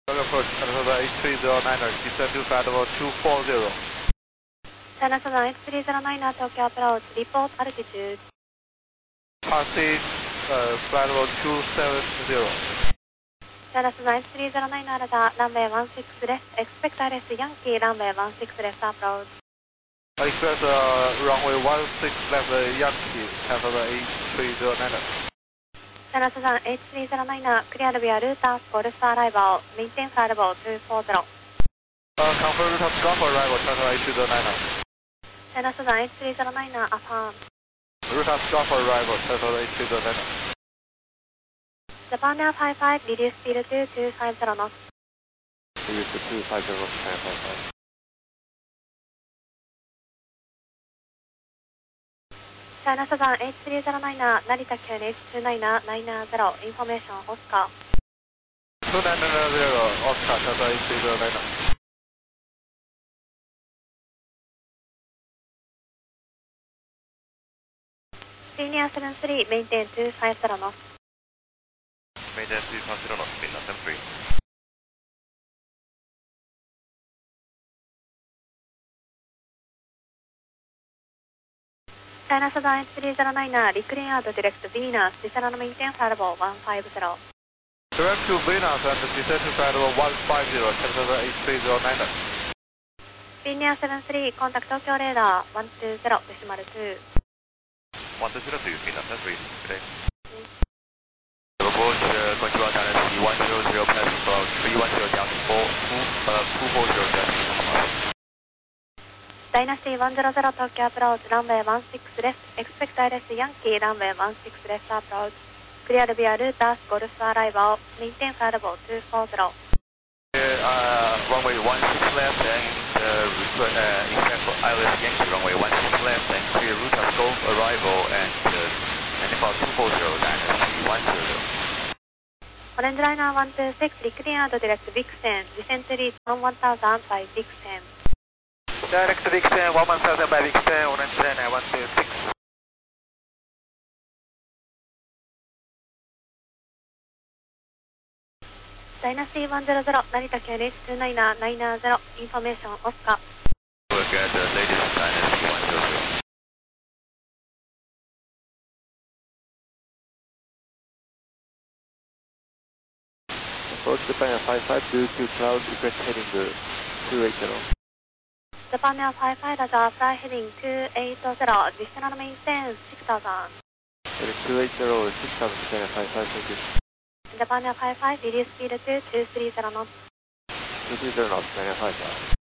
Approach China H309er, descend to flight level 240. China Southern H309er, Tokyo approach, report altitude. Passing flight level 270. China Southern H309er, radar, runway 16 left, expect ILS Yankee, runway 16 left approach. Express runway 16 left Yankee, China Southern H309er. China Southern H309er, clear via route Golf arrival, maintain flight level 240. Confirm route Golf arrival, China Southern H309er. China Southern H309er, affirm. Route Golf arrival, China Southern H309er. Japan Air 55, reduce speed to 250 knots. Reduce to 250 knots, China 55. China Southern H309er, Narita QNH 299er, information Oscar. 2990, Oscar, China Southern H309er. Senior 73, maintain 250 knots. Maintain 250 knots, Senior 73. China Southern H309er, reclaim out direct Venus, descend maintain flight level 150. Direct to Venus and descend to flight level 150, China Southern H309er. Senior 73, contact Tokyo radar 120, decimal 2. 120 to Venus, that's right, today. Approach, Konnichiwa, China Sea 100, passing about 310 down to 240 down. Dynasty 100, Tokyo approach, runway 16 left, expect ILS Yankee, runway 16 left approach. Clear via route Golf arrival, maintain flight level 240. Runway 16 left and expect ILS Yankee, runway 16 left and clear route of Golf arrival and about 240, Dynasty 100. Orange Liner 126, reclaim out direct Vixen, descent to reach 1000 by Vixen. Direct Vixen, 1000 by Vixen, Orange Liner 126. Dynasty 100, Narita QNH 299er, information Oscar. Look at the latest Dynasty 100. Approach Japan Air 55 due to cloud effect heading 280. Japan Air 55, radar, fly heading 280, descend maintain 6000. Heading 280, 6000, Japan Air 55, thank you. Japan Air 55, reduce speed to 230 knots. 230 knots, Japan Air 55.